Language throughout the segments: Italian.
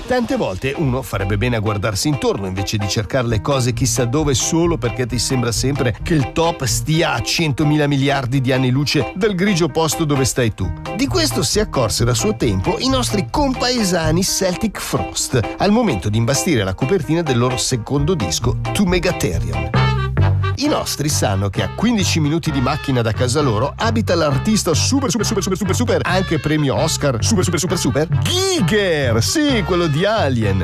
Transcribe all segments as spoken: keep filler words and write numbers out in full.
Tante volte uno farebbe bene a guardarsi intorno invece di cercare le cose chissà dove solo perché ti sembra sempre che il top stia a centomila miliardi di anni luce dal grigio posto dove stai tu. Di questo si accorsero a suo tempo i nostri compaesani Celtic Frost al momento di imbastire la copertina del loro secondo disco, To Megatherion. I nostri sanno che a quindici minuti di macchina da casa loro abita l'artista super super super super super super anche premio Oscar super super super super Giger, sì, quello di Alien.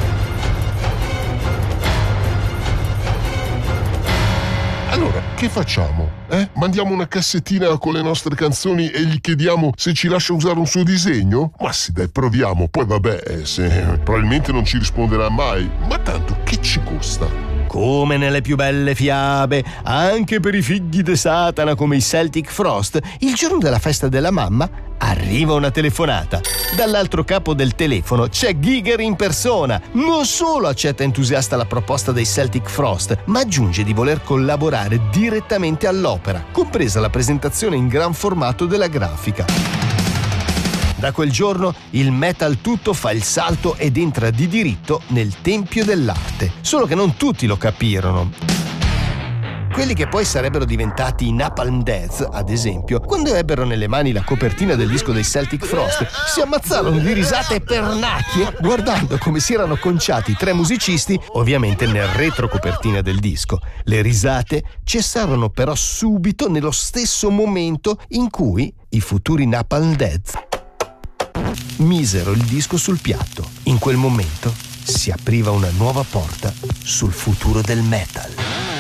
Allora, che facciamo? Eh? Mandiamo una cassettina con le nostre canzoni e gli chiediamo se ci lascia usare un suo disegno? Ma sì, dai, proviamo. Poi vabbè, se probabilmente non ci risponderà mai. Ma tanto, che ci costa? Come nelle più belle fiabe, anche per i figli de Satana come i Celtic Frost, il giorno della festa della mamma arriva una telefonata. Dall'altro capo del telefono c'è Giger in persona. Non solo accetta entusiasta la proposta dei Celtic Frost, ma aggiunge di voler collaborare direttamente all'opera, compresa la presentazione in gran formato della grafica. Da quel giorno il metal tutto fa il salto ed entra di diritto nel tempio dell'arte. Solo che non tutti lo capirono. Quelli che poi sarebbero diventati i Napalm Death, ad esempio, quando ebbero nelle mani la copertina del disco dei Celtic Frost, si ammazzarono di risate pernacchie guardando come si erano conciati tre musicisti, ovviamente nel retrocopertina del disco. Le risate cessarono però subito nello stesso momento in cui i futuri Napalm Death misero il disco sul piatto. In quel momento si apriva una nuova porta sul futuro del metal.